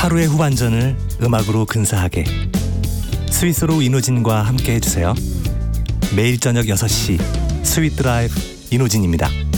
하루의 후반전을 음악으로 근사하게 스위스로 이노진과 함께 해주세요. 매일 저녁 6시 스윗 드라이브 이노진입니다.